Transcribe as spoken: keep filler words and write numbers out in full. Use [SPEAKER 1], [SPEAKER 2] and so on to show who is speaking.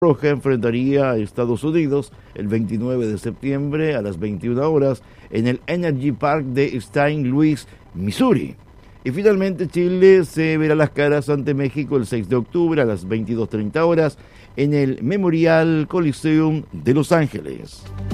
[SPEAKER 1] Roja enfrentaría a Estados Unidos el veintinueve de septiembre a las veintiuna horas en el Energy Park de Saint Louis, Missouri. Y finalmente Chile se verá las caras ante México el seis de octubre a las veintidós treinta horas en el Memorial Coliseum de Los Ángeles.